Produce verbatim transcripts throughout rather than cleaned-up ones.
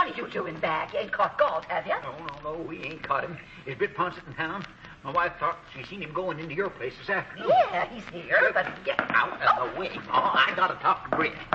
What are you doing back? You ain't caught Galt, have you? No, no, no, we ain't caught him. Is Britt Ponsett in town? My wife thought she seen him going into your place this afternoon. Yeah, he's here, but... Get out of the way. Oh, I gotta talk to Britt.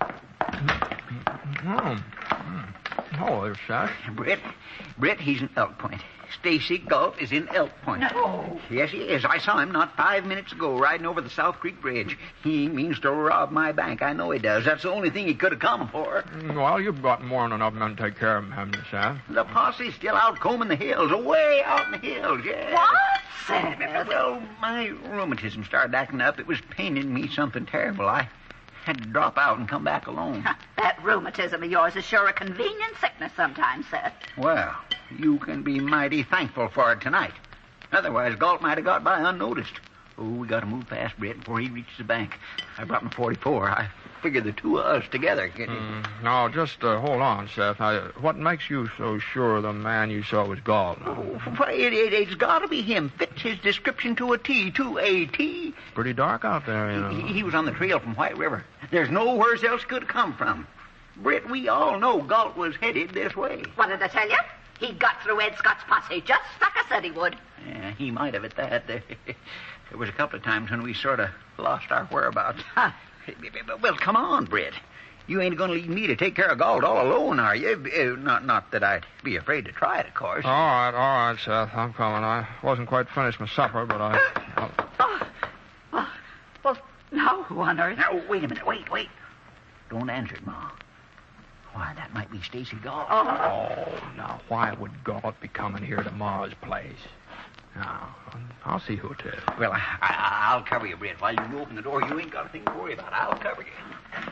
Oh, hello, Seth. Britt, Britt, he's in Elk Point. Stacy Galt is in Elk Point. No. Yes, he is. I saw him not five minutes ago riding over the South Creek Bridge. He means to rob my bank. I know he does. That's the only thing he could have come for. Well, you've got more than enough men to take care of him, haven't you, Seth? The posse's still out combing the hills, away out in the hills, yeah. What, Seth? Well, my rheumatism started acting up. It was paining me something terrible. I had to drop out and come back alone. That rheumatism of yours is sure a convenient sickness sometimes, Seth. Well, you can be mighty thankful for it tonight. Otherwise, Galt might have got by unnoticed. Oh, we got to move past Britt before he reaches the bank. I brought him forty-four. I figure the two of us together can... Mm, no, just uh, hold on, Seth. I, what makes you so sure the man you saw was Galt? Oh, it, it, it's got to be him. Fits his description to a T, to a T. Pretty dark out there, you know. He, he was on the trail from White River. There's nowhere else could have come from. Britt, we all know Galt was headed this way. What did I tell you? He got through Ed Scott's posse, just like I said he would. Yeah, he might have at that. There, there was a couple of times when we sort of lost our whereabouts. Huh. Well, come on, Britt. You ain't going to leave me to take care of Galt all alone, are you? Uh, not not that I'd be afraid to try it, of course. All right, all right, Seth. I'm coming. I wasn't quite finished my supper, but I... Oh, well, well, now who on earth? Now, wait a minute. Wait, wait. Don't answer it, Ma. Why, that might be Stacy Galt. Oh. oh, now, why would Galt be coming here to Ma's place? Now, I'll see who it is. Well, I, I, I'll cover you, Britt. While you open the door, you ain't got a thing to worry about. I'll cover you.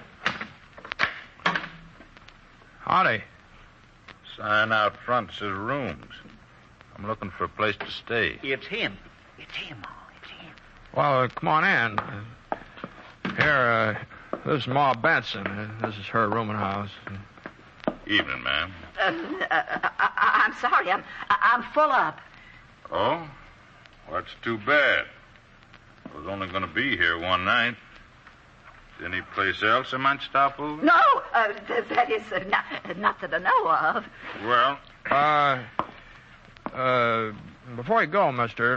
Howdy. Sign out front says rooms. I'm looking for a place to stay. It's him. It's him, Ma. It's him. Well, uh, come on in. Uh, here, uh, this is Ma Benson. Uh, this is her rooming house. Evening, ma'am. Uh, uh, I, I'm sorry. I'm I'm full up. Oh? Well, that's too bad. I was only going to be here one night. Any place else I might stop over? No, uh, th- that is uh, not, not that I know of. Well? Uh, uh, before you go, mister.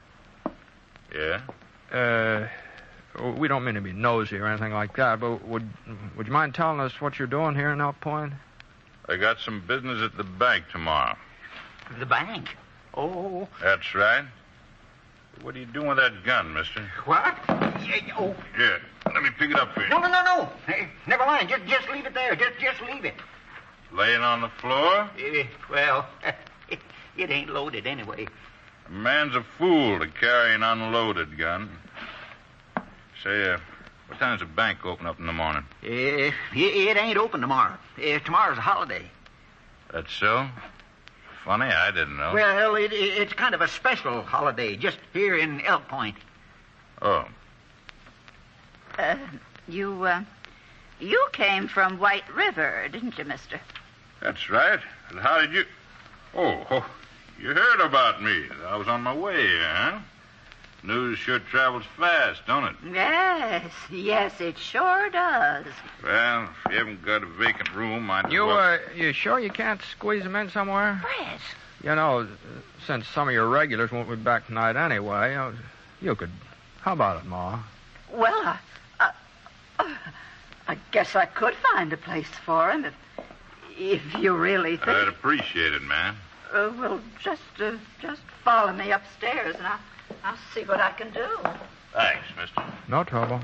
Yeah? Uh, we don't mean to be nosy or anything like that, but would would you mind telling us what you're doing here in Elk Point? I got some business at the bank tomorrow. The bank? Oh. That's right. What are you doing with that gun, mister? What? Yeah, oh. Yeah. Let me pick it up for you. No, no, no, no. Hey, never mind. Just, just leave it there. Just, just leave it. Laying on the floor? Uh, well, it, it ain't loaded anyway. A man's a fool to carry an unloaded gun. Say, uh, what time's the bank open up in the morning? Uh, it, it ain't open tomorrow. Uh, tomorrow's a holiday. That's so? Funny, I didn't know. Well, it, it, it's kind of a special holiday, just here in Elk Point. Oh. Uh, you, uh, you came from White River, didn't you, mister? That's right. And how did you... Oh, oh, you heard about me. I was on my way, huh? News sure travels fast, don't it? Yes, yes, it sure does. Well, if you haven't got a vacant room, I'd... You, well... uh, you sure you can't squeeze them in somewhere? Yes. You know, since some of your regulars won't be back tonight anyway, uh, you could... How about it, Ma? Well, I, I, I guess I could find a place for him if, if you really think... I'd appreciate it, man. Uh, well, just, uh, just follow me upstairs and I'll, I'll see what I can do. Thanks, mister. No trouble.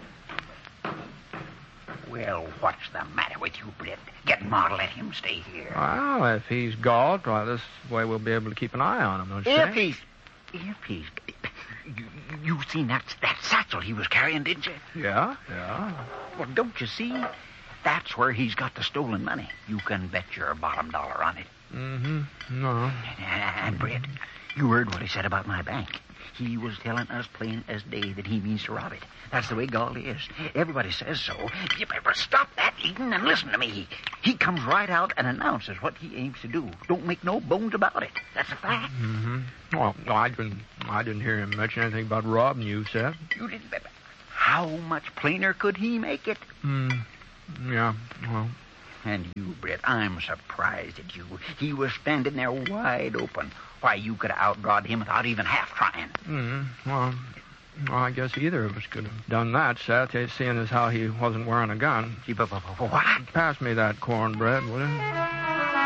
Well, what's the matter with you, Britt? Get Ma to let him stay here. Well, if he's Galt, well, this way we'll be able to keep an eye on him, don't you If think? he's... If he's... You, you seen that, that satchel he was carrying, didn't you? Yeah, yeah. Well, don't you see? That's where he's got the stolen money. You can bet your bottom dollar on it. Mm-hmm. No. And, Britt, you heard what he said about my bank. He was telling us plain as day that he means to rob it. That's the way Galt is. Everybody says so. You better stop that, Eden, and listen to me. He comes right out and announces what he aims to do. Don't make no bones about it. That's a fact. Mm-hmm. Well, I didn't, I didn't hear him mention anything about robbing you, Seth. You didn't. How much plainer could he make it? Hmm. Yeah, well, And you, Brett, I'm surprised at you. He was standing there wide open. Why, you could have outdrawed him without even half trying. Mm-hmm. Well, well, I guess either of us could have done that, Seth, eh, seeing as how he wasn't wearing a gun. What? Pass me that cornbread, will you?